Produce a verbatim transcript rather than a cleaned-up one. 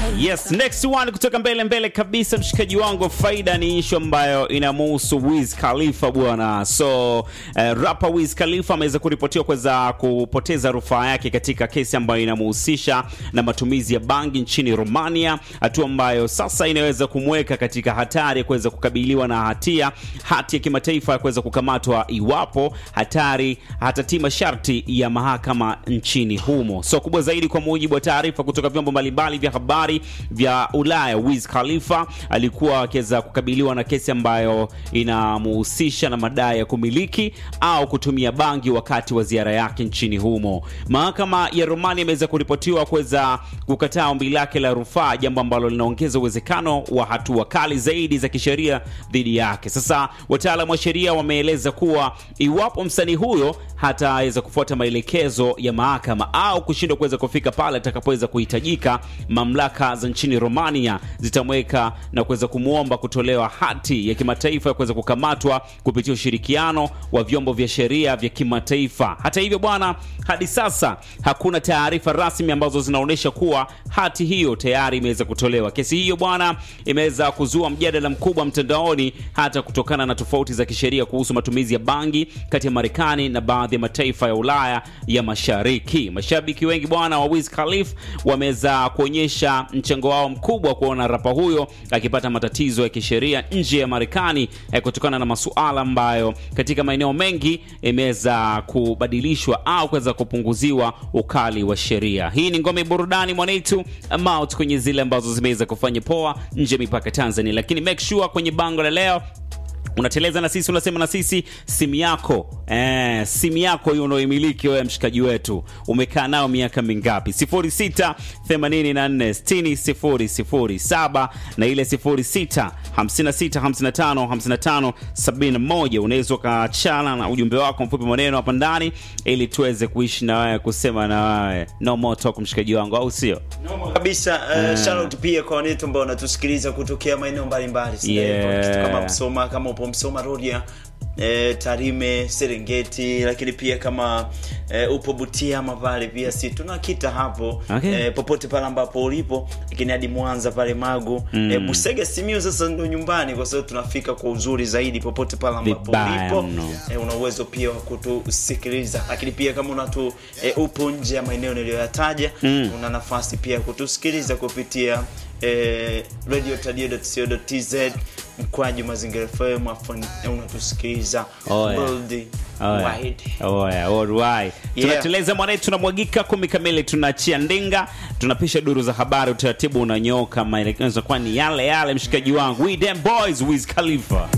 Yes, next one kutoka mbele mbele kabisa mshikaji wangu Faida ni issue ambayo inamuhusu Wiz Khalifa bwana. So, uh, rapper Wiz Khalifa ameweza kuripotiwa kuweza kupoteza rufaa yake katika kesi ambayo inamuhusisha na matumizi ya bangi nchini Romania, hatua ambayo sasa inaweza kumweka katika hatari ya kuweza kukabiliwa na hatia hati ya kimataifa ya kuweza kukamatwa iwapo hatari hatatii masharti ya mahakama nchini humo. So, kubwa zaidi kwa mujibu wa taarifa kutoka vyombo mbalimbali vya habari vya Ulaya, Wiz Khalifa alikuwa akiweza kukabiliwa na kesi ambayo inamuhusisha na madai ya kumiliki au kutumia bangi wakati wa ziara yake nchini humo. Mahakama ya Romania imeweza kuripotiwa kuweza kukataa ombi lake la rufaa, jambo ambalo linaongeza uwezekano wa hatua kali zaidi za kisheria dhidi yake. Sasa wataalamu wa sheria wameeleza kuwa iwapo msanii huyo hataweza kufuata maelekezo ya mahakama au kushindwa kuweza kufika pale atakapoweza kuhitajika, mamlaka za nchini Romania zitamweka na kuweza kumuomba kutolewa hati ya kimataifa ya kuweza kukamatwa kupitia ushirikiano wa vyombo vya sheria vya kimataifa. Hata hivyo bwana, hadi sasa hakuna taarifa rasmi ambazo zinaonyesha kuwa hati hiyo tayari imeweza kutolewa. Kesi hiyo bwana imeweza kuzua mjadala mkubwa mtandaoni, hata kutokana na tofauti za kisheria kuhusu matumizi ya bangi kati ya Marekani na baadhi ya mataifa ya Ulaya ya Mashariki. Mashabiki wengi bwana wa Wiz Khalifa wameweza kuonyesha mchango wao mkubwa kuona rapa huyo akipata matatizo ya kisheria nje ya Marekani eh, kutokana na masuala ambayo katika maeneo mengi imeweza kubadilishwa au kuweza kupunguziwa ukali wa sheria. Hii ni ngome burudani mwanetu amount kwenye zile ambazo zimeweza kufanya poa nje mipaka Tanzania, lakini make sure kwenye bango la leo unateleza na sisi, unasema na sisi simu yako eh simu yako hiyo unaoimiliki wewe mshikaji wetu umekaa nao miaka mingapi? sifuri sita themanini na nne sitini sifuri sifuri saba na ile sifuri sita hamsini na sita hamsini na tano hamsini na tano sabini na moja. Unaweza kaachana na ujumbe wako mfupi maneno hapa ndani ili tuweze kuishi na wewe, kusema na wewe. No more talk mshikaji wangu, au sio? No kabisa. Uh, shout out pia kwa watu ambao wanatusikiliza kutokea maeneo mbalimbali. Yeah. Kama Msoma, kama upo Msoma Rodia, E, Tarime, Serengeti, lakini pia kama e, upo Butia Mavale pia si tunakita hapo. Okay. E, popote pale ambapo ulipo, lakini hadi Mwanza pale Magu, mm. e, Busega Simiyu sasa ndo nyumbani kwa sababu tunafika kwa uzuri zaidi popote pale ambapo ulipo. E, una uwezo pia wa kutusikiliza, lakini pia kama unatu e, upo nje ya maeneo niliyoyataja, mm. una nafasi pia kutusikiliza kupitia eh radio tadio dot co dot tz mkwaju Mazingira F M, afon unatusikiliza world wide. Oh yeah, all right. Yeah. Tunateleza mwana, tunamwagika kumi kamili, tunaachia ndinga, tunapisha duru za habari, utaratibu unanyoka, maelekezo kwa ni yale yale mshikaji wangu. We them boys Wiz Khalifa.